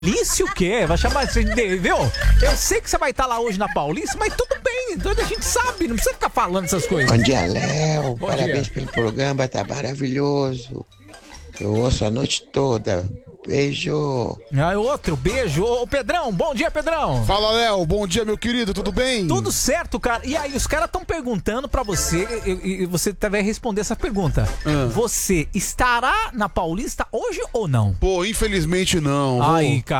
Paulista o quê? Vai chamar você de... Viu? Eu sei que você vai estar lá hoje na Paulista, mas tudo bem. Então a gente sabe, não precisa ficar falando essas coisas. Bom dia, Léo. Bom Parabéns dia. pelo programa, tá maravilhoso. Eu ouço a noite toda. Beijo. Ah, outro beijo. Ô, Pedrão, bom dia, Pedrão. Fala, Léo. Bom dia, meu querido. Tudo bem? Tudo certo, cara. E aí, os caras estão perguntando pra você, e você vai responder essa pergunta. Você estará na Paulista hoje ou não? Pô, infelizmente não. Aí, cara.